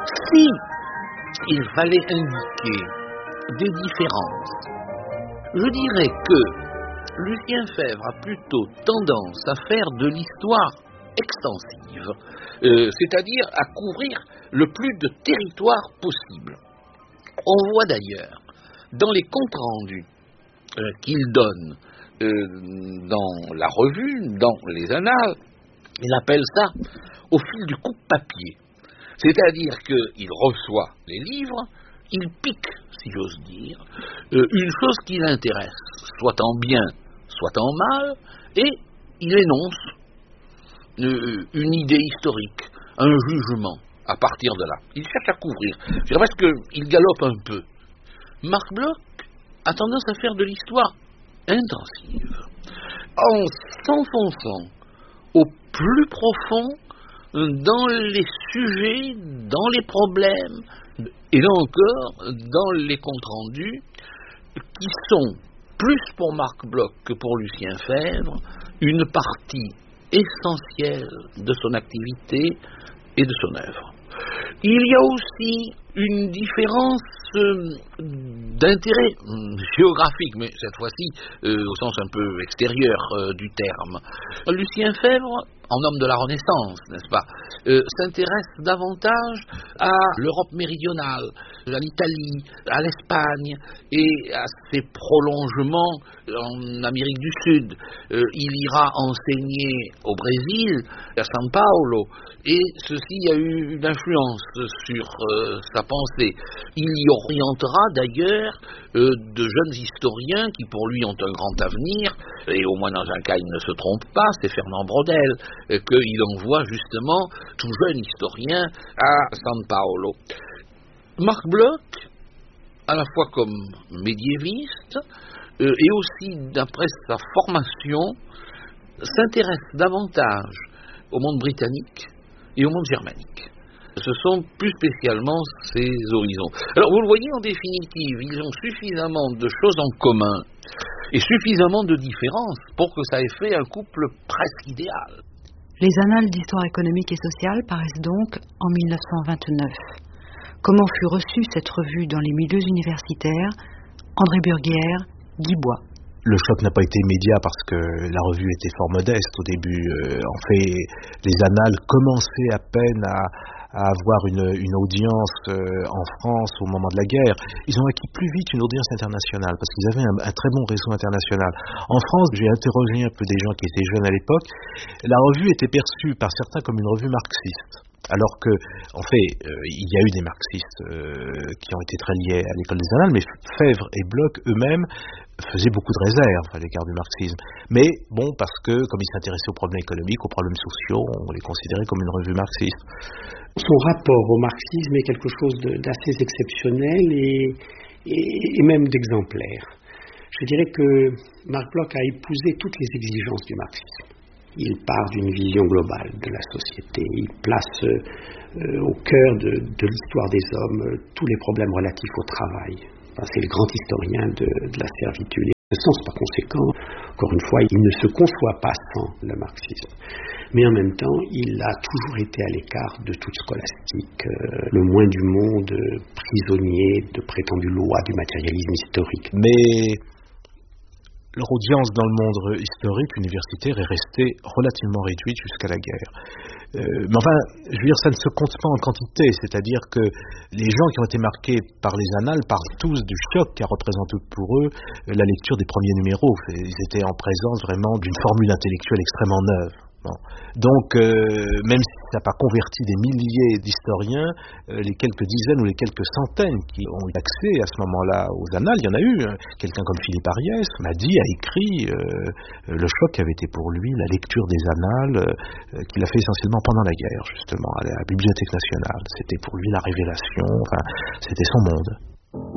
Si il fallait indiquer des différences, je dirais que Lucien Febvre a plutôt tendance à faire de l'histoire extensive, c'est-à-dire à couvrir le plus de territoire possible. On voit d'ailleurs dans les comptes rendus qu'il donne dans la revue, dans les annales, il appelle ça au fil du coupe-papier. C'est-à-dire qu'il reçoit les livres, il pique, si j'ose dire, une chose qui l'intéresse, soit en bien, soit en mal, et il énonce une idée historique, un jugement à partir de là. Il cherche à couvrir. Je dirais presque qu'il galope un peu. Marc Bloch a tendance à faire de l'histoire intensive, en s'enfonçant au plus profond dans les sujets, dans les problèmes, et là encore, dans les comptes rendus, qui sont, plus pour Marc Bloch que pour Lucien Febvre, une partie essentielle de son activité et de son œuvre. Il y a aussi une différence d'intérêt géographique, mais cette fois-ci au sens un peu extérieur du terme. Lucien Febvre, en homme de la Renaissance, n'est-ce pas, s'intéresse davantage à l'Europe méridionale, à l'Italie, à l'Espagne et à ses prolongements en Amérique du Sud. Il ira enseigner au Brésil, à São Paulo, et ceci a eu une influence sur sa pensée. Il y orientera d'ailleurs de jeunes historiens qui pour lui ont un grand avenir, et au moins dans un cas il ne se trompe pas, c'est Fernand Braudel, qu'il envoie justement tout jeune historien à São Paulo. Marc Bloch, à la fois comme médiéviste et aussi d'après sa formation, s'intéresse davantage au monde britannique et au monde germanique. Ce sont plus spécialement ces horizons. Alors vous le voyez, en définitive, ils ont suffisamment de choses en commun et suffisamment de différences pour que ça ait fait un couple presque idéal. Les annales d'histoire économique et sociale paraissent donc en 1929. Comment fut reçue cette revue dans les milieux universitaires? André Burguière, Guy Bois. Le choc n'a pas été immédiat parce que la revue était fort modeste au début. En fait, les annales commençaient à peine à avoir une audience en France au moment de la guerre. Ils ont acquis plus vite une audience internationale parce qu'ils avaient un très bon réseau international. En France, j'ai interrogé un peu des gens qui étaient jeunes à l'époque. La revue était perçue par certains comme une revue marxiste. Alors que, en fait, il y a eu des marxistes qui ont été très liés à l'école des annales, mais Febvre et Bloch eux-mêmes faisaient beaucoup de réserves à l'égard du marxisme. Mais bon, parce que, comme ils s'intéressaient aux problèmes économiques, aux problèmes sociaux, on les considérait comme une revue marxiste. Son rapport au marxisme est quelque chose d'assez exceptionnel et même d'exemplaire. Je dirais que Marc Bloch a épousé toutes les exigences du marxisme. Il part d'une vision globale de la société, il place au cœur de l'histoire des hommes tous les problèmes relatifs au travail. Enfin, c'est le grand historien de la servitude. De ce sens, par conséquent, encore une fois, il ne se conçoit pas sans le marxisme. Mais en même temps, il a toujours été à l'écart de toute scolastique, le moins du monde prisonnier de prétendues lois du matérialisme historique. Mais leur audience dans le monde historique universitaire est restée relativement réduite jusqu'à la guerre. Mais enfin, je veux dire, ça ne se compte pas en quantité, c'est-à-dire que les gens qui ont été marqués par les annales parlent tous du choc qu'a représenté pour eux la lecture des premiers numéros. Ils étaient en présence vraiment d'une formule intellectuelle extrêmement neuve. Bon. Donc, même si ça n'a pas converti des milliers d'historiens, les quelques dizaines ou les quelques centaines qui ont eu accès à ce moment-là aux annales, il y en a eu. Quelqu'un comme Philippe Ariès a écrit le choc qui avait été pour lui la lecture des annales, qu'il a fait essentiellement pendant la guerre, justement, à la Bibliothèque nationale. C'était pour lui la révélation, enfin, c'était son monde.